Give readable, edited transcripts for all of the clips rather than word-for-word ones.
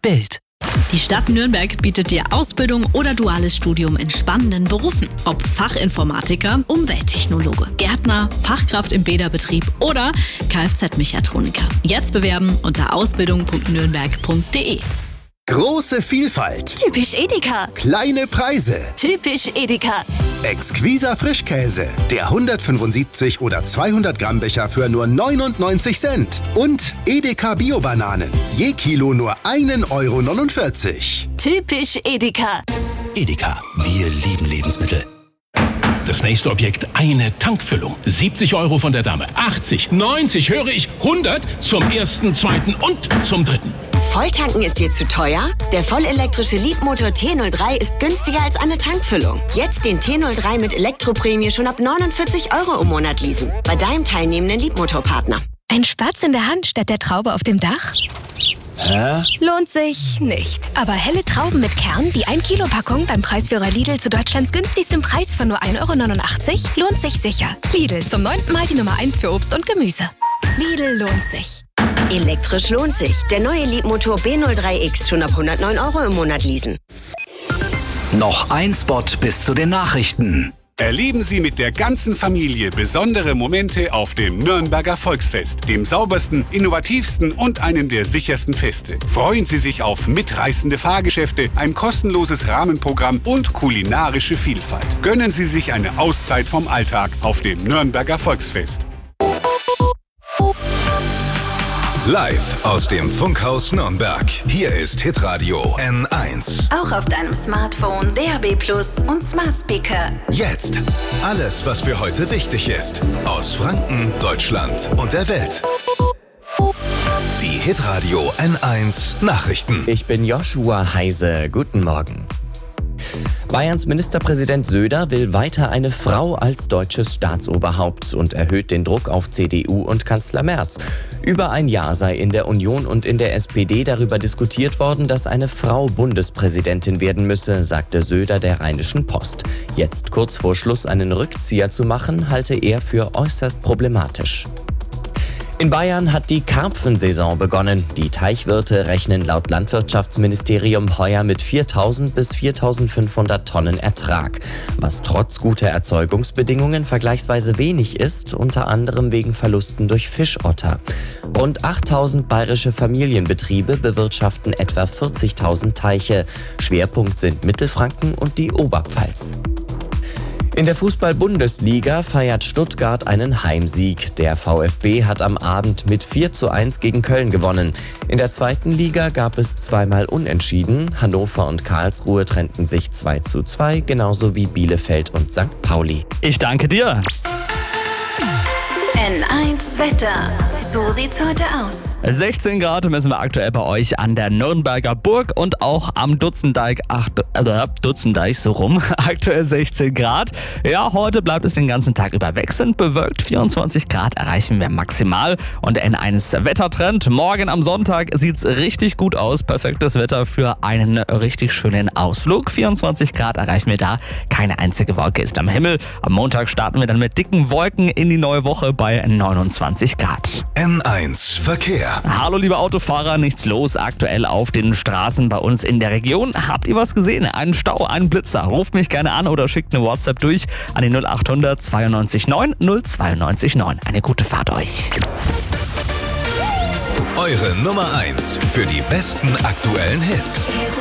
Bild. Die Stadt Nürnberg bietet dir Ausbildung oder duales Studium in spannenden Berufen. Ob Fachinformatiker, Umwelttechnologe, Gärtner, Fachkraft im Bäderbetrieb oder Kfz-Mechatroniker. Jetzt bewerben unter ausbildung.nürnberg.de. Große Vielfalt. Typisch Edeka. Kleine Preise. Typisch Edeka. Exquiser Frischkäse. Der 175 oder 200 Gramm Becher für nur 99 Cent. Und Edeka Bio-Bananen. Je Kilo nur 1,49 €. Typisch Edeka. Edeka, wir lieben Lebensmittel. Das nächste Objekt, eine Tankfüllung. 70 € von der Dame, 80, 90, höre ich, 100 zum ersten, zweiten und zum dritten. Volltanken ist dir zu teuer? Der vollelektrische Leapmotor T03 ist günstiger als eine Tankfüllung. Jetzt den T03 mit Elektroprämie schon ab 49 € im Monat leasen. Bei deinem teilnehmenden Leapmotor-Partner. Ein Spatz in der Hand statt der Traube auf dem Dach? Hä? Lohnt sich nicht. Aber helle Trauben mit Kern, die 1-Kilo-Packung beim Preisführer Lidl zu Deutschlands günstigsten Preis von nur 1,89 € lohnt sich sicher. Lidl, zum 9. Mal die Nummer 1 für Obst und Gemüse. Lidl lohnt sich. Elektrisch lohnt sich. Der neue Leapmotor B03X schon ab 109 € im Monat leasen. Noch ein Spot bis zu den Nachrichten. Erleben Sie mit der ganzen Familie besondere Momente auf dem Nürnberger Volksfest, dem saubersten, innovativsten und einem der sichersten Feste. Freuen Sie sich auf mitreißende Fahrgeschäfte, ein kostenloses Rahmenprogramm und kulinarische Vielfalt. Gönnen Sie sich eine Auszeit vom Alltag auf dem Nürnberger Volksfest. Live aus dem Funkhaus Nürnberg. Hier ist Hitradio N1. Auch auf deinem Smartphone, DAB+ und Smart Speaker. Jetzt alles, was für heute wichtig ist. Aus Franken, Deutschland und der Welt. Die Hitradio N1 Nachrichten. Ich bin Joshua Heise. Guten Morgen. Bayerns Ministerpräsident Söder will weiter eine Frau als deutsches Staatsoberhaupt und erhöht den Druck auf CDU und Kanzler Merz. Über ein Jahr sei in der Union und in der SPD darüber diskutiert worden, dass eine Frau Bundespräsidentin werden müsse, sagte Söder der Rheinischen Post. Jetzt kurz vor Schluss einen Rückzieher zu machen, halte er für äußerst problematisch. In Bayern hat die Karpfensaison begonnen. Die Teichwirte rechnen laut Landwirtschaftsministerium heuer mit 4.000 bis 4.500 Tonnen Ertrag, was trotz guter Erzeugungsbedingungen vergleichsweise wenig ist, unter anderem wegen Verlusten durch Fischotter. Rund 8.000 bayerische Familienbetriebe bewirtschaften etwa 40.000 Teiche. Schwerpunkt sind Mittelfranken und die Oberpfalz. In der Fußball-Bundesliga feiert Stuttgart einen Heimsieg. Der VfB hat am Abend mit 4:1 gegen Köln gewonnen. In der zweiten Liga gab es zweimal Unentschieden. Hannover und Karlsruhe trennten sich 2:2, genauso wie Bielefeld und St. Pauli. Ich danke dir. N1 Wetter. So sieht's heute aus. 16 Grad messen wir aktuell bei euch an der Nürnberger Burg und auch am Dutzendeich, so rum, aktuell 16 Grad. Ja, heute bleibt es den ganzen Tag über wechselnd bewölkt. 24 Grad erreichen wir maximal und der N1 Wettertrend. Morgen am Sonntag sieht's richtig gut aus. Perfektes Wetter für einen richtig schönen Ausflug. 24 Grad erreichen wir da. Keine einzige Wolke ist am Himmel. Am Montag starten wir dann mit dicken Wolken in die neue Woche bei 29 Grad. N1 Verkehr. Hallo liebe Autofahrer, nichts los aktuell auf den Straßen bei uns in der Region. Habt ihr was gesehen? Einen Stau, einen Blitzer? Ruft mich gerne an oder schickt eine WhatsApp durch an die 0800 92 9 092 9. Eine gute Fahrt euch. Eure Nummer 1 für die besten aktuellen Hits.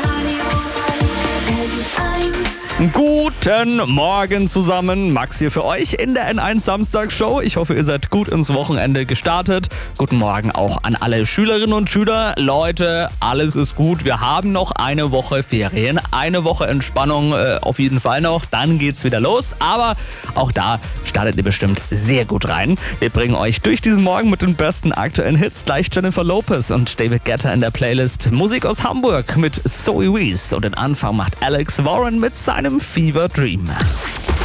Guten Morgen zusammen, Max hier für euch in der N1 Samstagsshow. Ich hoffe, ihr seid gut ins Wochenende gestartet. Guten Morgen auch an alle Schülerinnen und Schüler. Leute, alles ist gut. Wir haben noch eine Woche Ferien, eine Woche Entspannung auf jeden Fall noch. Dann geht's wieder los. Aber auch da startet ihr bestimmt sehr gut rein. Wir bringen euch durch diesen Morgen mit den besten aktuellen Hits. Gleich Jennifer Lopez und David Guetta in der Playlist. Musik aus Hamburg mit Zoe Wees. Und den Anfang macht Alex Warren mit seinem Fever Dream.